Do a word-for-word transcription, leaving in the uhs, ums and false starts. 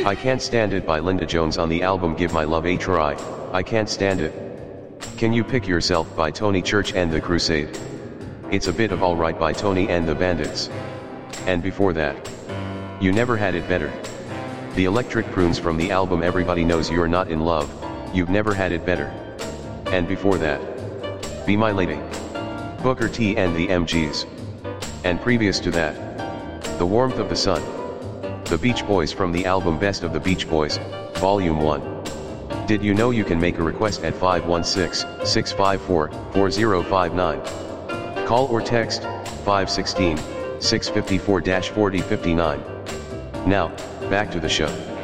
I Can't Stand It by Linda Jones on the album Give My Love a Try, I Can't Stand It. Can You Pick Yourself by Tony Church and the Crusade. It's a Bit of Alright by Tony and the Bandits. And before that, You Never Had It Better. The Electric Prunes from the album Everybody Knows You're Not in Love, You've Never Had It Better. And before that, Be My Lady. Booker T and the M Gs. And previous to that, The Warmth of the Sun. The Beach Boys from the album Best of the Beach Boys, Volume one. Did you know you can make a request at five one six, six five four, four zero five nine? Call or text, five one six, six five four, four zero five nine. Now, back to the show.